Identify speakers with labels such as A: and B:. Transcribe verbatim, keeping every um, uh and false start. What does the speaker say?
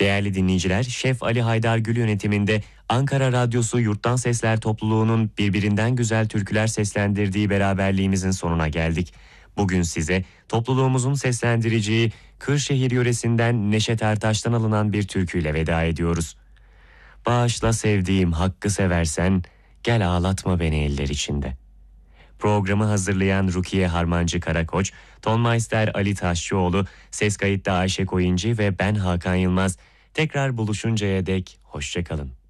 A: Değerli dinleyiciler, Şef Ali Haydar Gül yönetiminde Ankara Radyosu Yurttan Sesler topluluğunun birbirinden güzel türküler seslendirdiği beraberliğimizin sonuna geldik. Bugün size topluluğumuzun seslendireceği Kırşehir yöresinden Neşet Ertaş'tan alınan bir türküyle veda ediyoruz. Bağışla sevdiğim hakkı seversen, gel ağlatma beni eller içinde. Programı hazırlayan Rukiye Harmancı Karakoç, Tonmeister Ali Taşçıoğlu, ses kayıtta Ayşe Koyuncu ve ben Hakan Yılmaz. Tekrar buluşuncaya dek hoşça kalın.